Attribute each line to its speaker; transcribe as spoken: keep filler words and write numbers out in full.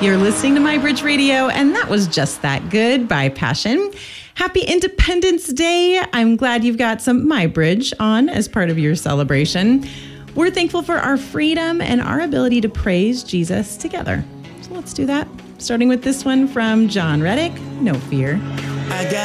Speaker 1: You're listening to My Bridge Radio, and that was Just That Good by Passion. Happy Independence Day. I'm glad you've got some My Bridge on as part of your celebration. We're thankful for our freedom and our ability to praise Jesus together. So let's do that. Starting with this one from John Reddick, No Fear.
Speaker 2: I got